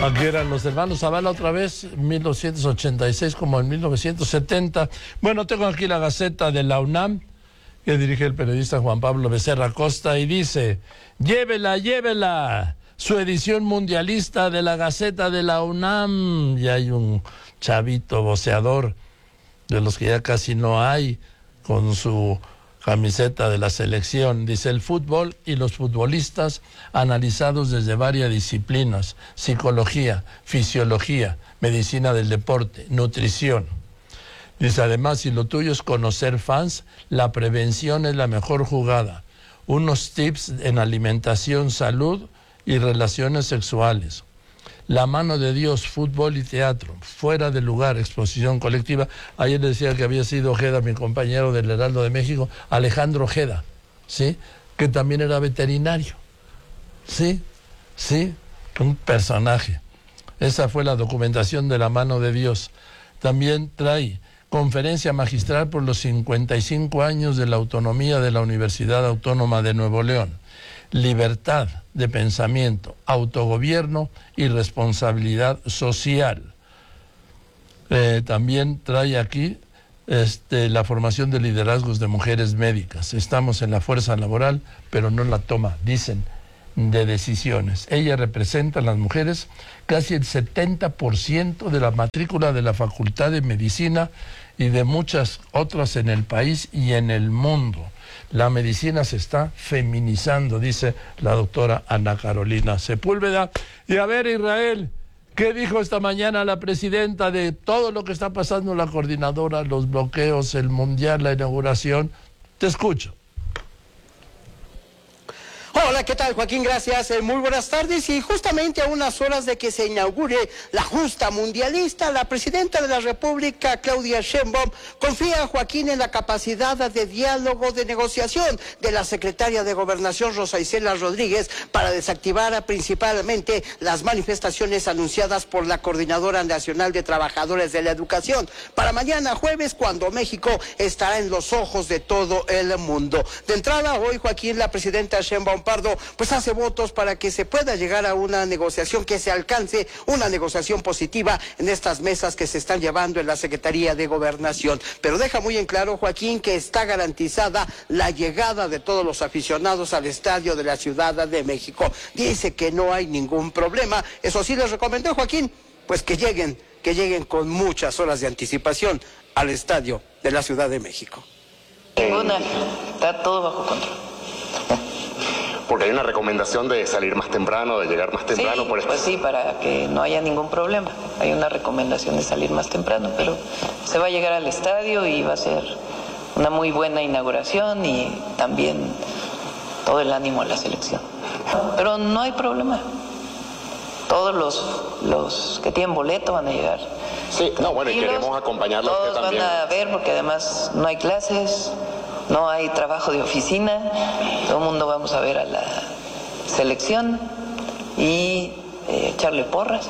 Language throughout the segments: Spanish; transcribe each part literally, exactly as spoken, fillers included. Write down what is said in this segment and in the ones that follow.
Aquí eran los hermanos Zavala otra vez, mil novecientos ochenta y seis como en mil novecientos setenta. Bueno, tengo aquí la Gaceta de la UNAM, que dirige el periodista Juan Pablo Becerra Costa, y dice: llévela, llévela, su edición mundialista de la Gaceta de la UNAM. Y hay un chavito voceador, de los que ya casi no hay, con su camiseta de la selección. Dice: el fútbol y los futbolistas analizados desde varias disciplinas: psicología, fisiología, medicina del deporte, nutrición. Dice: además, si lo tuyo es conocer fans, la prevención es la mejor jugada. Unos tips en alimentación, salud y relaciones sexuales. La mano de Dios, fútbol y teatro, fuera de lugar, exposición colectiva. Ayer decía que había sido Ojeda, mi compañero del Heraldo de México, Alejandro Ojeda, ¿sí? Que también era veterinario, ¿sí? Sí, un personaje. Esa fue la documentación de la mano de Dios. También trae conferencia magistral por los cincuenta y cinco años de la autonomía de la Universidad Autónoma de Nuevo León. Libertad de pensamiento, autogobierno y responsabilidad social. Eh, también trae aquí este, la formación de liderazgos de mujeres médicas. Estamos en la fuerza laboral, pero no la toma, dicen, de decisiones. Ella representa a las mujeres casi el setenta por ciento de la matrícula de la Facultad de Medicina y de muchas otras en el país y en el mundo. La medicina se está feminizando, dice la doctora Ana Carolina Sepúlveda. Y a ver, Israel, ¿qué dijo esta mañana la presidenta de todo lo que está pasando en la coordinadora, los bloqueos, el mundial, la inauguración? Te escucho. Hola, ¿qué tal, Joaquín? Gracias, eh, muy buenas tardes. Y justamente a unas horas de que se inaugure la justa mundialista, la presidenta de la República, Claudia Sheinbaum, confía, Joaquín, en la capacidad de diálogo, de negociación de la secretaria de Gobernación, Rosa Isela Rodríguez, para desactivar principalmente las manifestaciones anunciadas por la Coordinadora Nacional de Trabajadores de la Educación para mañana jueves, cuando México estará en los ojos de todo el mundo. De entrada, hoy, Joaquín, la presidenta Sheinbaum Pardo, pues hace votos para que se pueda llegar a una negociación, que se alcance una negociación positiva en estas mesas que se están llevando en la Secretaría de Gobernación. Pero deja muy en claro, Joaquín, que está garantizada la llegada de todos los aficionados al estadio de la Ciudad de México. Dice que no hay ningún problema. Eso sí, les recomendó, Joaquín, pues que lleguen, que lleguen con muchas horas de anticipación al estadio de la Ciudad de México. Ninguna, está todo bajo control. Porque hay una recomendación de salir más temprano, de llegar más temprano. Sí, por pues sí, para que no haya ningún problema. Hay una recomendación de salir más temprano, pero se va a llegar al estadio y va a ser una muy buena inauguración y también todo el ánimo a la selección. Pero no hay problema. Todos los, los que tienen boleto van a llegar. Sí, no, bueno, y los, queremos acompañarlos a usted también. Todos van a ver, porque además no hay clases, no hay trabajo de oficina, todo el mundo vamos a ver a la selección y eh, echarle porras.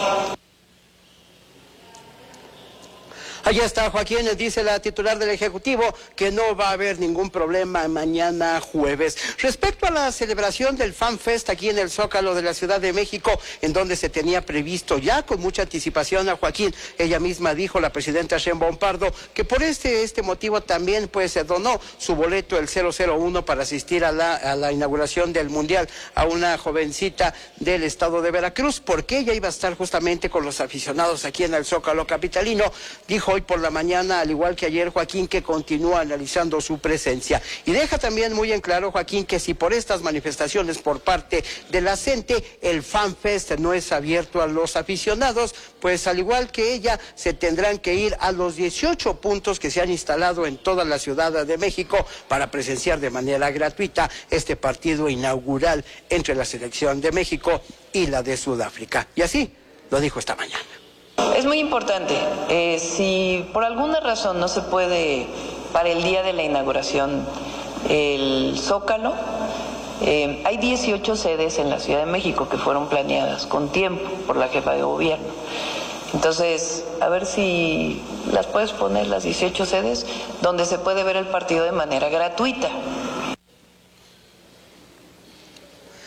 Allí está, Joaquín, dice la titular del Ejecutivo que no va a haber ningún problema mañana jueves. Respecto a la celebración del Fan Fest aquí en el Zócalo de la Ciudad de México, en donde se tenía previsto ya con mucha anticipación a Joaquín, ella misma dijo, la presidenta Sheinbaum Pardo, que por este, este motivo también pues se donó su boleto, el cero cero uno, para asistir a la, a la inauguración del Mundial a una jovencita del estado de Veracruz, porque ella iba a estar justamente con los aficionados aquí en el Zócalo capitalino. Dijo hoy por la mañana, al igual que ayer, Joaquín, que continúa analizando su presencia. Y deja también muy en claro, Joaquín, que si por estas manifestaciones por parte de la CENTE el Fan Fest no es abierto a los aficionados, pues al igual que ella, se tendrán que ir a los dieciocho puntos que se han instalado en toda la Ciudad de México para presenciar de manera gratuita este partido inaugural entre la selección de México y la de Sudáfrica. Y así lo dijo esta mañana. Es muy importante. Eh, si por alguna razón no se puede para el día de la inauguración el Zócalo, eh, hay dieciocho sedes en la Ciudad de México que fueron planeadas con tiempo por la jefa de gobierno. Entonces, a ver si las puedes poner, las dieciocho sedes, donde se puede ver el partido de manera gratuita.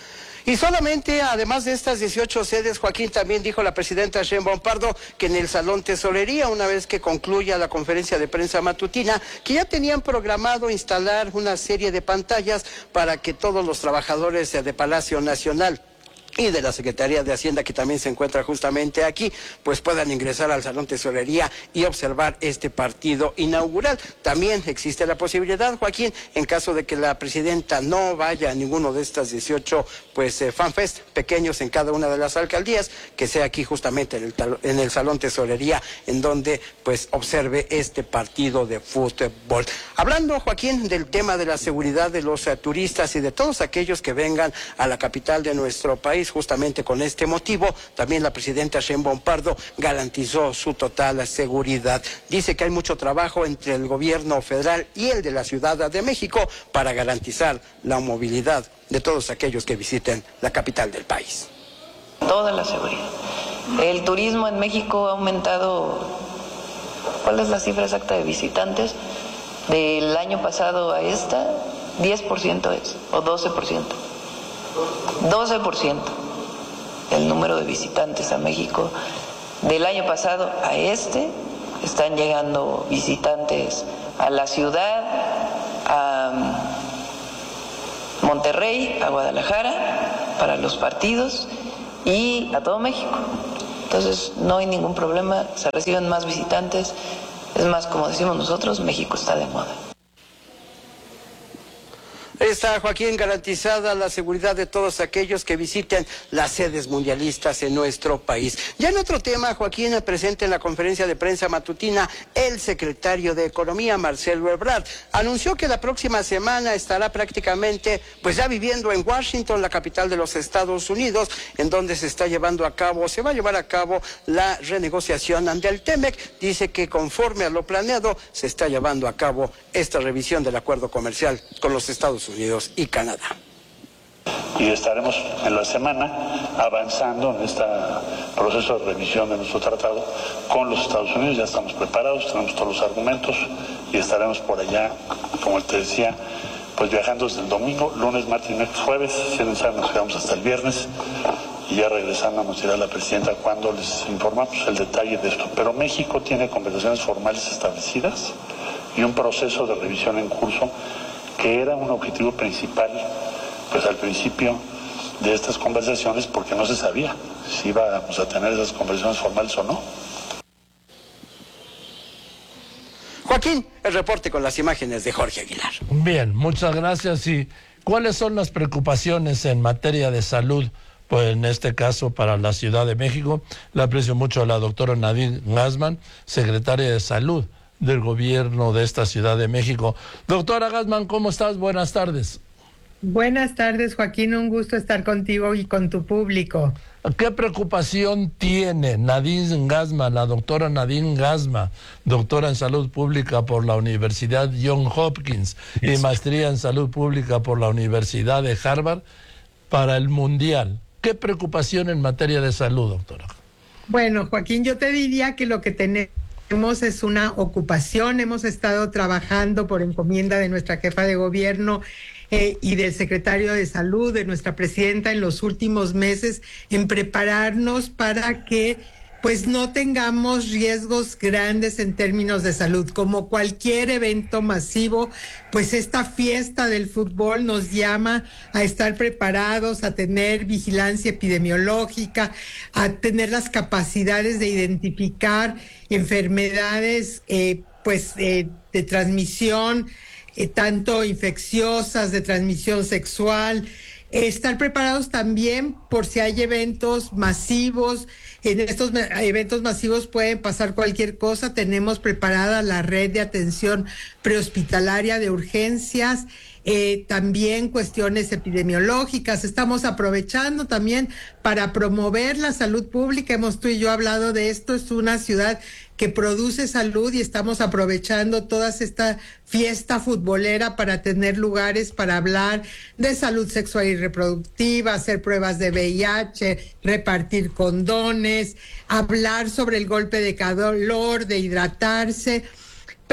Y solamente, además de estas dieciocho sedes, Joaquín, también dijo la presidenta Sheinbaum Pardo que en el Salón Tesorería, una vez que concluya la conferencia de prensa matutina, que ya tenían programado instalar una serie de pantallas para que todos los trabajadores de Palacio Nacional y de la Secretaría de Hacienda, que también se encuentra justamente aquí, pues puedan ingresar al Salón Tesorería y observar este partido inaugural. También existe la posibilidad, Joaquín, en caso de que la presidenta no vaya a ninguno de estas dieciocho pues eh, FanFest pequeños en cada una de las alcaldías, que sea aquí justamente en el, en el Salón Tesorería, en donde pues observe este partido de fútbol. Hablando, Joaquín, del tema de la seguridad de los uh, turistas y de todos aquellos que vengan a la capital de nuestro país, justamente con este motivo, también la presidenta Sheinbaum Pardo garantizó su total seguridad. Dice que hay mucho trabajo entre el gobierno federal y el de la Ciudad de México para garantizar la movilidad de todos aquellos que visiten la capital del país. Toda la seguridad. El turismo en México ha aumentado, ¿cuál es la cifra exacta de visitantes? Del año pasado a esta, diez por ciento es, o doce por ciento. doce por ciento el número de visitantes a México. Del año pasado a este están llegando visitantes a la ciudad, a Monterrey, a Guadalajara para los partidos y a todo México. Entonces no hay ningún problema, se reciben más visitantes. Es más, como decimos nosotros, México está de moda. Está, Joaquín, garantizada la seguridad de todos aquellos que visiten las sedes mundialistas en nuestro país. Ya en otro tema, Joaquín, presente en la conferencia de prensa matutina, el secretario de Economía, Marcelo Ebrard, anunció que la próxima semana estará prácticamente, pues ya viviendo en Washington, la capital de los Estados Unidos, en donde se está llevando a cabo, se va a llevar a cabo la renegociación del TEMEC. Dice que conforme a lo planeado, se está llevando a cabo esta revisión del acuerdo comercial con los Estados Unidos y Canadá. Y estaremos en la semana avanzando en este proceso de revisión de nuestro tratado con los Estados Unidos. Ya estamos preparados, tenemos todos los argumentos y estaremos por allá, como te decía, pues viajando desde el domingo, lunes, martes y miércoles, jueves. Si no saben, nos quedamos hasta el viernes y ya regresando nos dirá la presidenta cuando les informamos el detalle de esto. Pero México tiene conversaciones formales establecidas y un proceso de revisión en curso que era un objetivo principal, pues al principio de estas conversaciones, porque no se sabía si íbamos a tener esas conversaciones formales o no. Joaquín, el reporte con las imágenes de Jorge Aguilar. Bien, muchas gracias. ¿Y cuáles son las preocupaciones en materia de salud? Pues en este caso para la Ciudad de México, le aprecio mucho a la doctora Nadine Gassmann, secretaria de Salud del gobierno de esta Ciudad de México. Doctora Gassmann, ¿cómo estás? Buenas tardes. Buenas tardes, Joaquín, un gusto estar contigo y con tu público. ¿Qué preocupación tiene Nadine Gassmann, la doctora Nadine Gassmann, doctora en Salud Pública por la Universidad Johns Hopkins y maestría en Salud Pública por la Universidad de Harvard, para el Mundial? ¿Qué preocupación en materia de salud, doctora? Bueno, Joaquín, yo te diría que lo que tenemos es una ocupación. Hemos estado trabajando por encomienda de nuestra jefa de gobierno eh, y del secretario de Salud, de nuestra presidenta, en los últimos meses, en prepararnos para que pues no tengamos riesgos grandes en términos de salud. Como cualquier evento masivo, pues esta fiesta del fútbol nos llama a estar preparados, a tener vigilancia epidemiológica, a tener las capacidades de identificar enfermedades eh, pues eh, de transmisión, eh, tanto infecciosas, de transmisión sexual, eh, estar preparados también por si hay eventos masivos. En estos eventos masivos pueden pasar cualquier cosa. Tenemos preparada la red de atención prehospitalaria de urgencias, eh, también cuestiones epidemiológicas. Estamos aprovechando también para promover la salud pública. Hemos tú y yo hablado de esto. Es una ciudad que produce salud y estamos aprovechando toda esta fiesta futbolera para tener lugares para hablar de salud sexual y reproductiva, hacer pruebas de V I H, repartir condones, hablar sobre el golpe de calor, de hidratarse.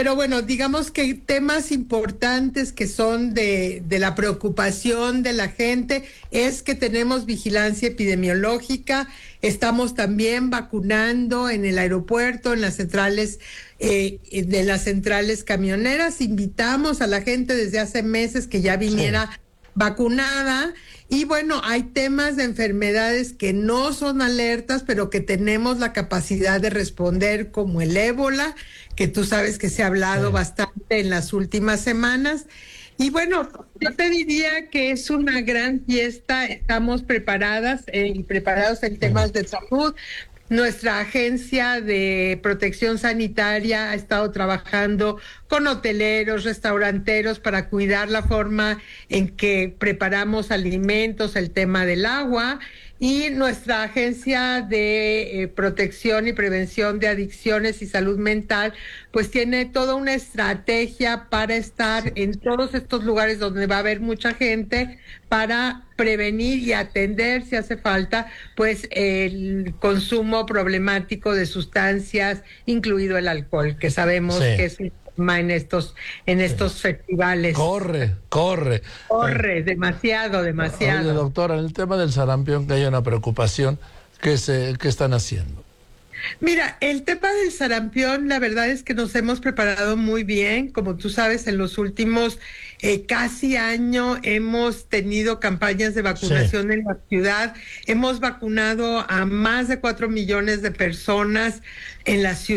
pero bueno, digamos que temas importantes que son de, de la preocupación de la gente es que tenemos vigilancia epidemiológica, estamos también vacunando en el aeropuerto, en las centrales, eh, de las centrales camioneras, invitamos a la gente desde hace meses que ya viniera sí. vacunada. Y bueno, hay temas de enfermedades que no son alertas, pero que tenemos la capacidad de responder, como el ébola, que tú sabes que se ha hablado sí. bastante en las últimas semanas. Y bueno, yo te diría que es una gran fiesta, estamos preparadas eh, y preparados en temas de salud. Nuestra agencia de protección sanitaria ha estado trabajando con hoteleros, restauranteros para cuidar la forma en que preparamos alimentos, el tema del agua, y nuestra agencia de eh, protección y prevención de adicciones y salud mental pues tiene toda una estrategia para estar en todos estos lugares donde va a haber mucha gente para prevenir y atender, si hace falta, pues el consumo problemático de sustancias, incluido el alcohol, que sabemos sí. que es un tema en estos en estos sí. festivales. Corre, corre. Corre, eh, demasiado, demasiado. Oye, doctora, en el tema del sarampión, que hay una preocupación, ¿qué, se, qué están haciendo? Mira, el tema del sarampión, la verdad es que nos hemos preparado muy bien. Como tú sabes, en los últimos eh, casi año hemos tenido campañas de vacunación sí. en la ciudad. Hemos vacunado a más de cuatro millones de personas en la ciudad.